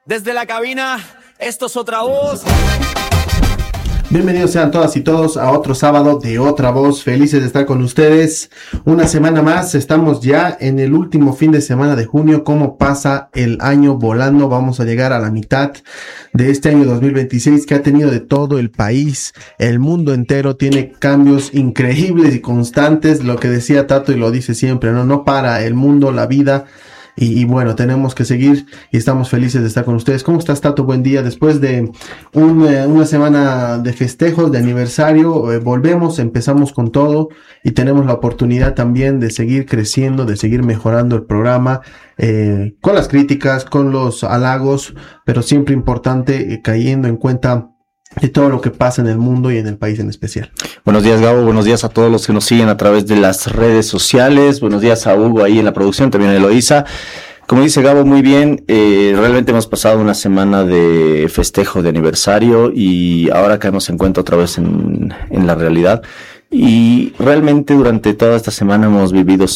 Desde la cabina, esto es Otra Voz. Bienvenidos sean todas y todos a otro sábado de Otra Voz. Felices de estar con ustedes. Una semana más. Estamos ya en el último fin de semana de junio. ¿Cómo pasa el año volando? Vamos a llegar a la mitad de este año 2026 que ha tenido de todo el país. El mundo entero tiene cambios increíbles y constantes. Lo que decía Tato y lo dice siempre, no para el mundo, la vida. Y bueno, tenemos que seguir y estamos felices de estar con ustedes. ¿Cómo estás, Tato? Buen día. Después de una semana de festejos, de aniversario, empezamos con todo y tenemos la oportunidad también de seguir creciendo, de seguir mejorando el programa, con las críticas, con los halagos, pero siempre importante, cayendo en cuenta de todo lo que pasa en el mundo y en el país en especial. Buenos días, Gabo, buenos días a todos los que nos siguen a través de las redes sociales, buenos días a Hugo ahí en la producción, también a Eloísa. Como dice Gabo, muy bien, realmente hemos pasado una semana de festejo de aniversario y ahora caemos en cuenta otra vez en la realidad, y realmente durante toda esta semana hemos vivido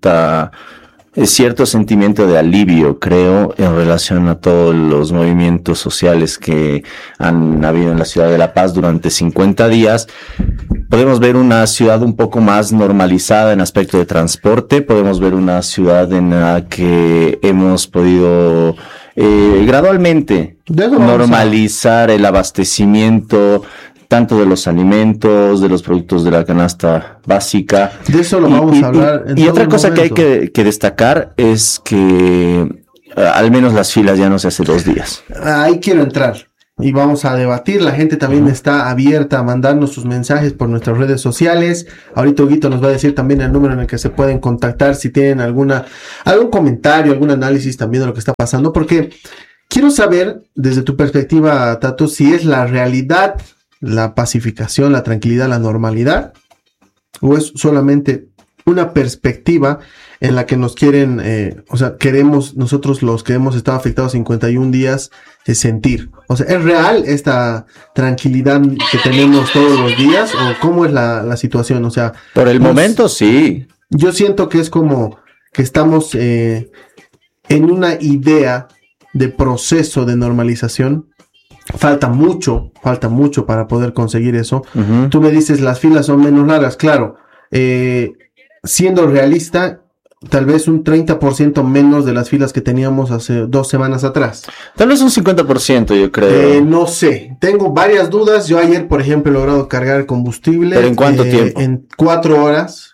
cierto sentimiento de alivio, creo, en relación a todos los movimientos sociales que han habido en la ciudad de La Paz durante 50 días. Podemos ver una ciudad un poco más normalizada en aspecto de transporte, podemos ver una ciudad en la que hemos podido gradualmente normalizar el abastecimiento tanto de los alimentos, de los productos de la canasta básica. De eso lo vamos a hablar. Y otra cosa que hay que destacar es que al menos las filas ya no se hace 2 días. Ahí quiero entrar y vamos a debatir. La gente también está abierta a mandarnos sus mensajes por nuestras redes sociales. Ahorita Huguito nos va a decir también el número en el que se pueden contactar si tienen algún comentario, algún análisis también de lo que está pasando, porque quiero saber desde tu perspectiva, Tato, si es la realidad la pacificación, la tranquilidad, la normalidad, o es solamente una perspectiva en la que nos quieren, queremos nosotros los que hemos estado afectados 51 días sentir. O sea, ¿es real esta tranquilidad que tenemos todos los días o cómo es la situación? O sea, por el momento sí. Yo siento que es como que estamos en una idea de proceso de normalización. Falta mucho para poder conseguir eso. Uh-huh. Tú me dices, las filas son menos largas. Claro, siendo realista, tal vez un 30% menos de las filas que teníamos hace 2 semanas atrás. Tal vez un 50%, yo creo. No sé, tengo varias dudas. Yo ayer, por ejemplo, he logrado cargar combustible. ¿Pero en cuánto tiempo? En 4 horas.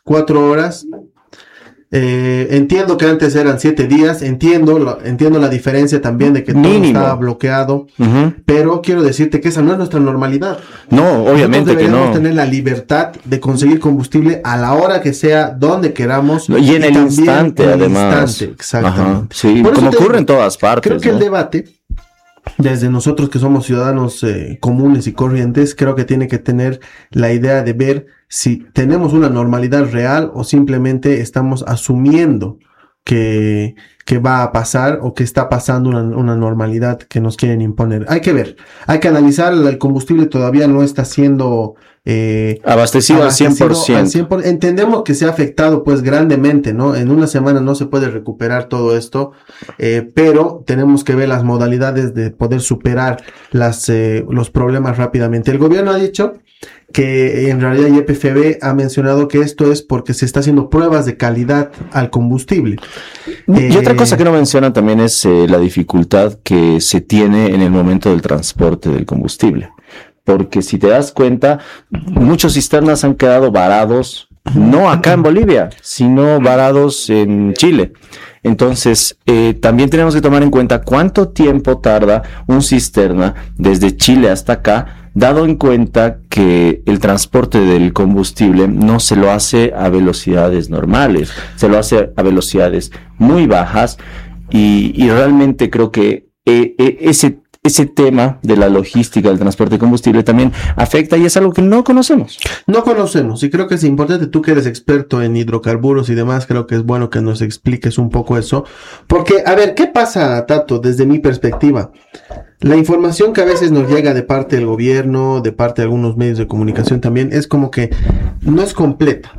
Entiendo que antes eran 7 días, entiendo la diferencia también de que todo estaba bloqueado, uh-huh. Pero quiero decirte que esa no es nuestra normalidad. No, obviamente que no. Deberíamos tener la libertad de conseguir combustible a la hora que sea, donde queramos. Y en el instante, además. Exactamente. Ajá, sí, como ocurre en todas partes. Creo que el debate, desde nosotros que somos ciudadanos comunes y corrientes, creo que tiene que tener la idea de ver si tenemos una normalidad real o simplemente estamos asumiendo que va a pasar o que está pasando una normalidad que nos quieren imponer. Hay que ver, hay que analizar. El combustible todavía no está siendo abastecido al 100%. Entendemos que se ha afectado pues grandemente, ¿no? En una semana no se puede recuperar todo esto, pero tenemos que ver las modalidades de poder superar los problemas rápidamente. El gobierno ha dicho que en realidad YPFB ha mencionado que esto es porque se está haciendo pruebas de calidad al combustible. Y otra cosa que no mencionan también es la dificultad que se tiene en el momento del transporte del combustible. Porque si te das cuenta, muchos cisternas han quedado varados, no acá en Bolivia, sino varados en Chile. Entonces, también tenemos que tomar en cuenta cuánto tiempo tarda un cisterna desde Chile hasta acá, dado en cuenta que el transporte del combustible no se lo hace a velocidades normales, se lo hace a velocidades muy bajas, y realmente creo que ese tema de la logística del transporte de combustible también afecta, y es algo que no conocemos. No conocemos, y creo que es importante, tú que eres experto en hidrocarburos y demás, creo que es bueno que nos expliques un poco eso, porque, a ver, ¿qué pasa, Tato, desde mi perspectiva? La información que a veces nos llega de parte del gobierno, de parte de algunos medios de comunicación también, es como que no es completa.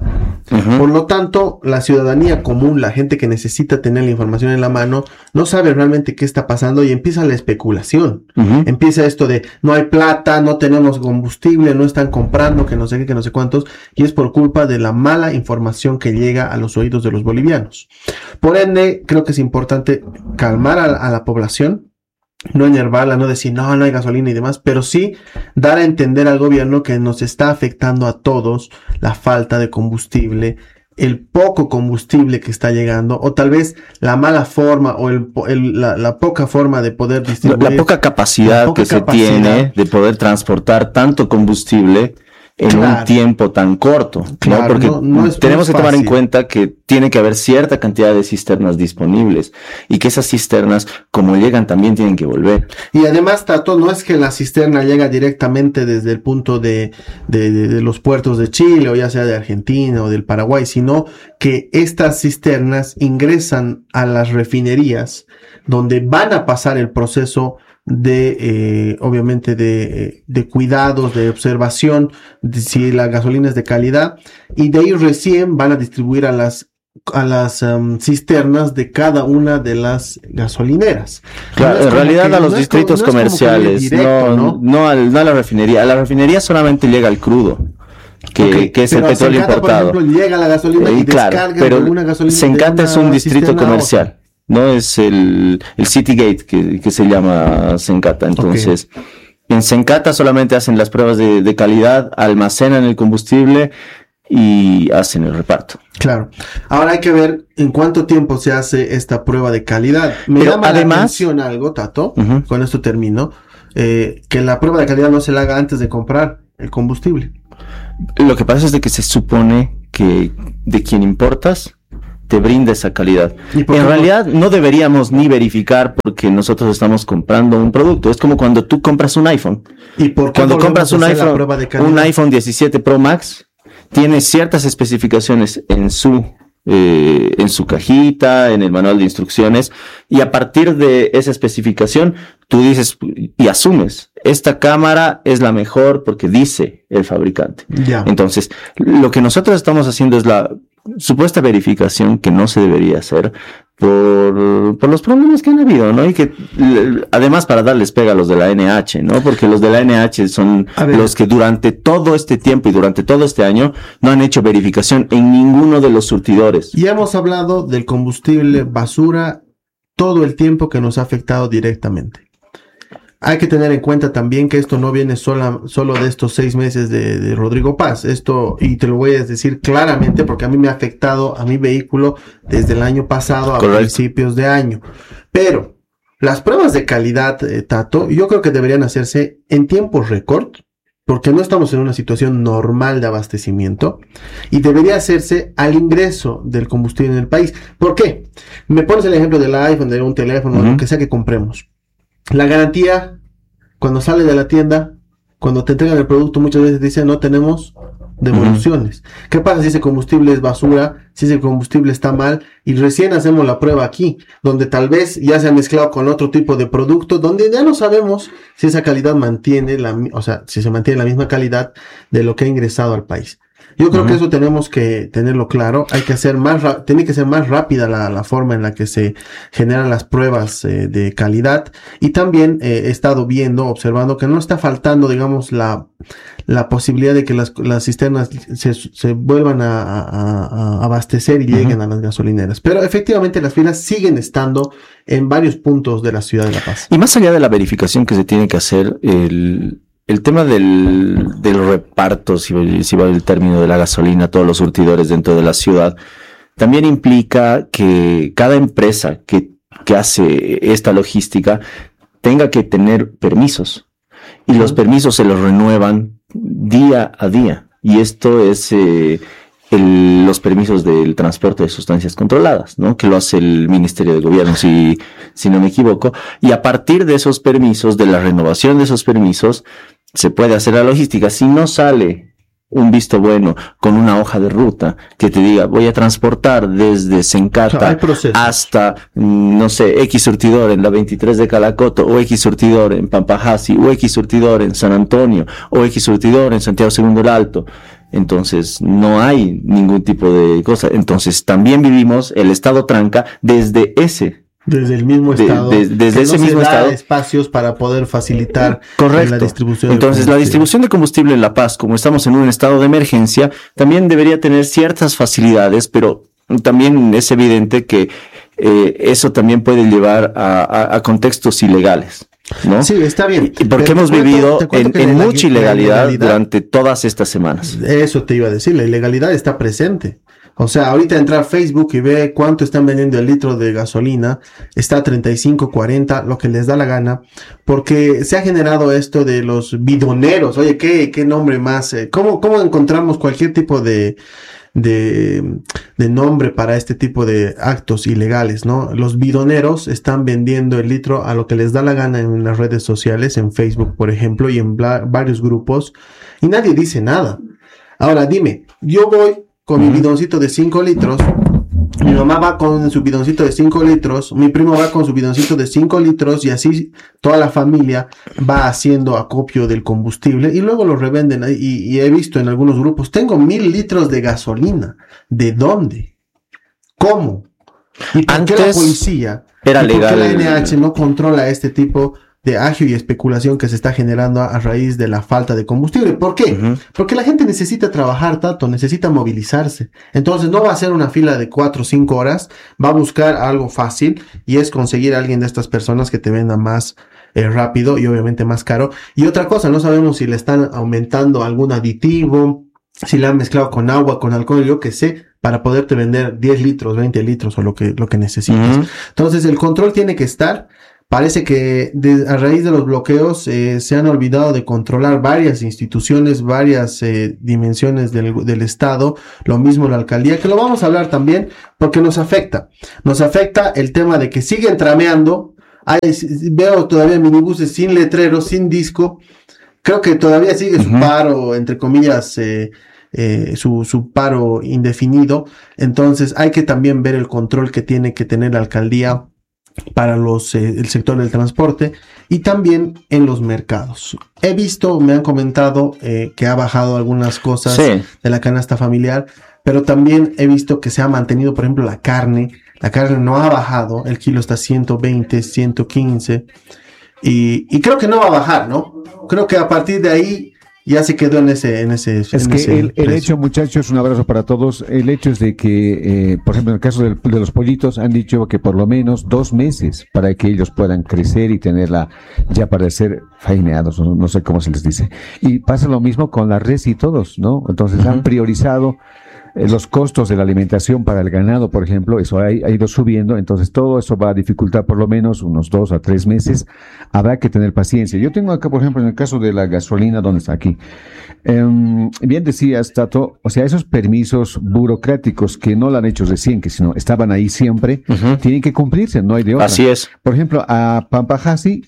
Por lo tanto, la ciudadanía común, la gente que necesita tener la información en la mano, no sabe realmente qué está pasando y empieza la especulación. Empieza esto de no hay plata, no tenemos combustible, no están comprando, que no sé qué, que no sé cuántos, y es por culpa de la mala información que llega a los oídos de los bolivianos. Por ende, creo que es importante calmar a la población, no enervarla, no decir no hay gasolina y demás, pero sí dar a entender al gobierno que nos está afectando a todos la falta de combustible, el poco combustible que está llegando, o tal vez la mala forma o la poca forma de poder distribuir. La poca capacidad que se tiene de poder transportar tanto combustible en un tiempo tan corto, ¿no? Porque tenemos que tomar en cuenta que tiene que haber cierta cantidad de cisternas disponibles y que esas cisternas, como llegan, también tienen que volver. Y además, Tato, no es que la cisterna llega directamente desde el punto de los puertos de Chile, o ya sea de Argentina o del Paraguay, sino que estas cisternas ingresan a las refinerías donde van a pasar el proceso obviamente de cuidados, de observación, de si la gasolina es de calidad, y de ahí recién van a distribuir a las cisternas de cada una de las gasolineras. Claro, en realidad a los distritos comerciales, no a la refinería. A la refinería solamente llega el crudo. Que es el petróleo importado. Por ejemplo, llega la gasolina y descarga alguna gasolina. Sencata es un distrito comercial. No es el Citygate que se llama Sencata. Entonces, en Sencata solamente hacen las pruebas de calidad, almacenan el combustible y hacen el reparto. Claro. Ahora hay que ver en cuánto tiempo se hace esta prueba de calidad. Me llama la atención algo, Tato, con esto termino, que la prueba de calidad no se la haga antes de comprar el combustible. Lo que pasa es de que se supone que de quien importas te brinda esa calidad. En realidad no deberíamos ni verificar porque nosotros estamos comprando un producto. Es como cuando tú compras un iPhone. ¿Y por qué cuando compras un iPhone 17 Pro Max, tiene ciertas especificaciones en su cajita, en el manual de instrucciones, y a partir de esa especificación tú dices y asumes, esta cámara es la mejor porque dice el fabricante. Entonces, lo que nosotros estamos haciendo es la supuesta verificación que no se debería hacer por los problemas que han habido, ¿no? Y que además para darles pega a los de la NH, ¿no? Porque los de la NH son los que durante todo este tiempo y durante todo este año no han hecho verificación en ninguno de los surtidores. Y hemos hablado del combustible basura todo el tiempo que nos ha afectado directamente. Hay que tener en cuenta también que esto no viene solo de estos 6 meses de Rodrigo Paz. Esto, y te lo voy a decir claramente porque a mí me ha afectado a mi vehículo desde el año pasado a principios de año. Pero las pruebas de calidad, Tato, yo creo que deberían hacerse en tiempos récord, porque no estamos en una situación normal de abastecimiento, y debería hacerse al ingreso del combustible en el país. ¿Por qué? Me pones el ejemplo del iPhone, de un teléfono, lo que sea que compremos. La garantía, cuando sale de la tienda, cuando te entregan el producto, muchas veces dicen no tenemos devoluciones. ¿Qué pasa si ese combustible es basura, si ese combustible está mal? Y recién hacemos la prueba aquí, donde tal vez ya se ha mezclado con otro tipo de producto, donde ya no sabemos si esa calidad si se mantiene la misma calidad de lo que ha ingresado al país. Yo creo que eso tenemos que tenerlo claro. Hay que hacer tiene que ser más rápida la forma en la que se generan las pruebas de calidad. Y también he estado observando que no está faltando, digamos, la posibilidad de que las cisternas se vuelvan a abastecer y lleguen a las gasolineras. Pero efectivamente las filas siguen estando en varios puntos de la ciudad de La Paz. Y más allá de la verificación que se tiene que hacer, el tema del reparto, si va el término de la gasolina a todos los surtidores dentro de la ciudad, también implica que cada empresa que hace esta logística tenga que tener permisos. Y los permisos se los renuevan día a día. Y esto es los permisos del transporte de sustancias controladas, ¿no? Que lo hace el Ministerio de Gobierno, si no me equivoco. Y a partir de esos permisos, de la renovación de esos permisos, se puede hacer la logística. Si no sale un visto bueno con una hoja de ruta que te diga voy a transportar desde Sencata hasta, no sé, X surtidor en la 23 de Calacoto, o X surtidor en Pampajasi, o X surtidor en San Antonio, o X surtidor en Santiago Segundo el Alto, Entonces, no hay ningún tipo de cosa. Entonces, también vivimos el estado tranca desde el mismo estado. Desde ese mismo estado. Espacios para poder facilitar la distribución. Entonces, la distribución de combustible en La Paz, como estamos en un estado de emergencia, también debería tener ciertas facilidades, pero también es evidente que eso también puede llevar a contextos ilegales, ¿no? Sí, está bien. Porque hemos vivido en mucha ilegalidad durante todas estas semanas. Eso te iba a decir, la ilegalidad está presente. O sea, ahorita entra a Facebook y ve cuánto están vendiendo el litro de gasolina, está a 35, 40, lo que les da la gana, porque se ha generado esto de los bidoneros. Oye, qué nombre más, ¿cómo encontramos cualquier tipo de nombre para este tipo de actos ilegales, ¿no? Los bidoneros están vendiendo el litro a lo que les da la gana en las redes sociales, en Facebook, por ejemplo, y en varios grupos, y nadie dice nada. Ahora, dime, yo voy con mi bidoncito de 5 litros, mi mamá va con su bidoncito de 5 litros, mi primo va con su bidoncito de 5 litros, y así toda la familia va haciendo acopio del combustible y luego lo revenden. Y he visto en algunos grupos, tengo 1000 litros de gasolina. ¿De dónde? ¿Cómo? ¿Y por qué la policía era legal? ¿Por qué la NH no controla este tipo de agio y especulación que se está generando a raíz de la falta de combustible? ¿Por qué? Porque la gente necesita trabajar, Tato, necesita movilizarse. Entonces no va a hacer una fila de 4 o 5 horas, va a buscar algo fácil, y es conseguir a alguien de estas personas que te venda más rápido y obviamente más caro. Y otra cosa, no sabemos si le están aumentando algún aditivo, si le han mezclado con agua, con alcohol, yo qué sé, para poderte vender 10 litros, 20 litros o lo que necesites. Entonces el control tiene que estar. Parece que a raíz de los bloqueos se han olvidado de controlar varias instituciones, varias dimensiones del Estado, lo mismo la alcaldía, que lo vamos a hablar también porque nos afecta. Nos afecta el tema de que siguen trameando. Veo todavía minibuses sin letreros, sin disco. Creo que todavía sigue su paro, entre comillas, su paro indefinido. Entonces hay que también ver el control que tiene que tener la alcaldía para el sector del transporte y también en los mercados. He visto, me han comentado que ha bajado algunas cosas de la canasta familiar, pero también he visto que se ha mantenido, por ejemplo, la carne no ha bajado, el kilo está 120, 115 y creo que no va a bajar, ¿no? Creo que a partir de ahí ya se quedó en ese el hecho, muchachos, un abrazo para todos. El hecho es de que, por ejemplo, en el caso de los pollitos, han dicho que por lo menos 2 meses para que ellos puedan crecer y tenerla ya para ser faineados, no sé cómo se les dice. Y pasa lo mismo con la res y todos, ¿no? Entonces han priorizado los costos de la alimentación para el ganado, por ejemplo, eso ha ido subiendo, entonces todo eso va a dificultar por lo menos unos 2 a 3 meses. Habrá que tener paciencia. Yo tengo acá, por ejemplo, en el caso de la gasolina, ¿dónde está aquí? Bien decías, Tato, o sea, esos permisos burocráticos que no lo han hecho recién, que sino estaban ahí siempre, tienen que cumplirse, no hay de otra. Así es. Por ejemplo, a Papajasi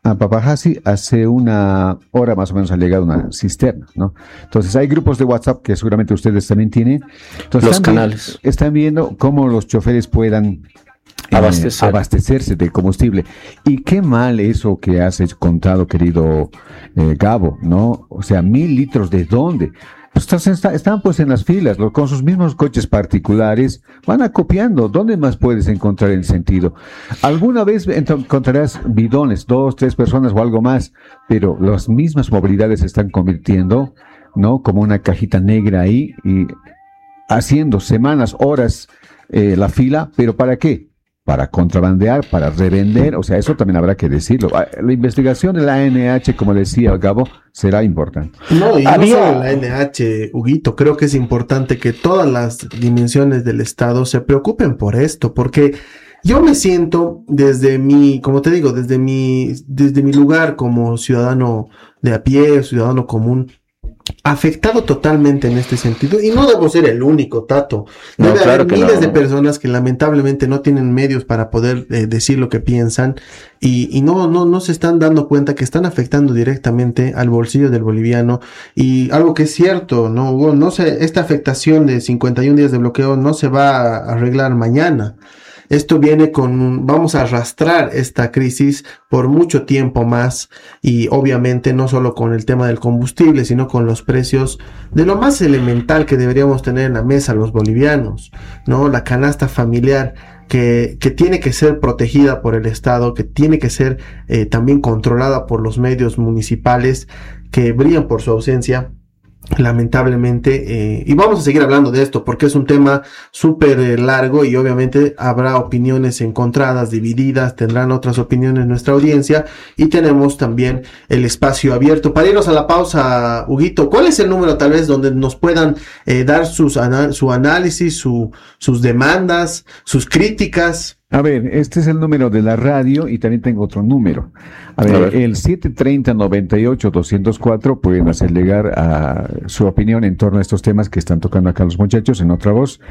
hace 1 hora más o menos ha llegado una cisterna, ¿no? Entonces hay grupos de WhatsApp que seguramente ustedes también tienen. Entonces, los canales. Están viendo cómo los choferes puedan abastecerse de combustible. Y qué mal eso que has contado, querido Gabo, ¿no? O sea, 1000 litros, ¿de dónde? Están pues en las filas, con sus mismos coches particulares, van acopiando. ¿Dónde más puedes encontrar el sentido? Alguna vez encontrarás bidones, 2, 3 personas o algo más, pero las mismas movilidades se están convirtiendo, ¿no? Como una cajita negra ahí y haciendo semanas, horas la fila, ¿pero para qué? Para contrabandear, para revender, o sea, eso también habrá que decirlo. La investigación de la ANH, como decía Gabo, será importante. No, y no solo la ANH, Huguito, creo que es importante que todas las dimensiones del Estado se preocupen por esto, porque yo me siento desde como te digo, desde mi lugar como ciudadano de a pie, ciudadano común, afectado totalmente en este sentido, y no debo ser el único, Tato. Debe haber miles de personas que lamentablemente no tienen medios para poder decir lo que piensan y no se están dando cuenta que están afectando directamente al bolsillo del boliviano. Y algo que es cierto, no sé, esta afectación de 51 días de bloqueo no se va a arreglar mañana. Esto viene vamos a arrastrar esta crisis por mucho tiempo más, y obviamente no solo con el tema del combustible, sino con los precios de lo más elemental que deberíamos tener en la mesa los bolivianos, ¿no? La canasta familiar que tiene que ser protegida por el Estado, que tiene que ser también controlada por los medios municipales que brillan por su ausencia. Lamentablemente, y vamos a seguir hablando de esto porque es un tema súper largo y obviamente habrá opiniones encontradas, divididas, tendrán otras opiniones nuestra audiencia, y tenemos también el espacio abierto. Para irnos a la pausa, Huguito, ¿cuál es el número tal vez donde nos puedan dar su análisis, sus demandas, sus críticas? A ver, este es el número de la radio y también tengo otro número. A ver. El 730-98-204 pueden hacer llegar a su opinión en torno a estos temas que están tocando acá los muchachos en otra voz.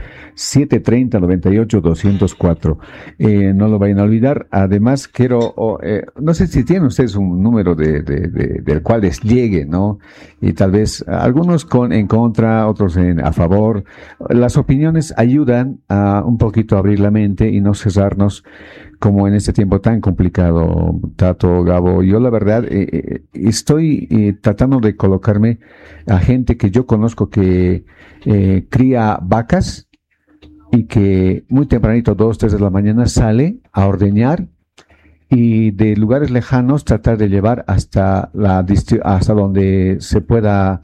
730-98-204. No lo vayan a olvidar. Además, quiero, no sé si tienen ustedes un número del cual les llegue, ¿no? Y tal vez algunos en contra, otros a favor. Las opiniones ayudan a un poquito abrir la mente y no cerrarnos como en este tiempo tan complicado, Tato, Gabo. Yo la verdad estoy tratando de colocarme a gente que yo conozco que cría vacas y que muy tempranito, 2, 3 de la mañana, sale a ordeñar y de lugares lejanos tratar de llevar hasta donde se pueda,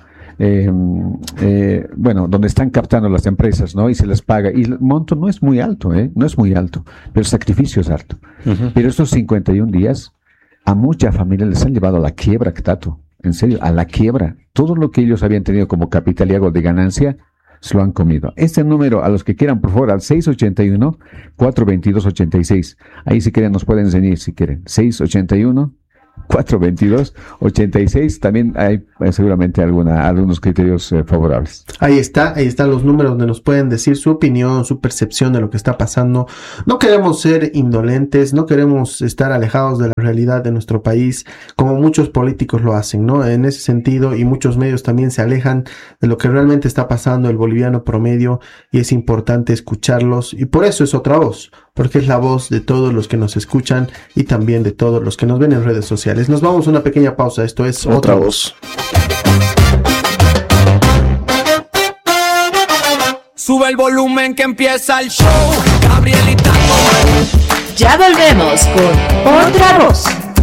donde están captando las empresas, ¿no? Y se les paga. Y el monto no es muy alto, no es muy alto, pero el sacrificio es alto. Uh-huh. Pero estos 51 días a muchas familias les han llevado a la quiebra, Tato. En serio, a la quiebra. Todo lo que ellos habían tenido como capital y algo de ganancia, se lo han comido. Este número, a los que quieran, por favor, al 681-422-86. Ahí si quieren nos pueden enseñar, si quieren. 681-422-86. También hay seguramente algunos criterios favorables. Ahí están los números donde nos pueden decir su opinión, su percepción de lo que está pasando. No queremos ser indolentes, no queremos estar alejados de la realidad de nuestro país, como muchos políticos lo hacen, ¿no? En ese sentido, y muchos medios también se alejan de lo que realmente está pasando el boliviano promedio, y es importante escucharlos, y por eso es Otra Voz, porque es la voz de todos los que nos escuchan y también de todos los que nos ven en redes sociales. Nos vamos a una pequeña pausa. Esto es Otra Voz. Sube el volumen que empieza el show. Gabriel y Tato. Ya volvemos con Otra Voz.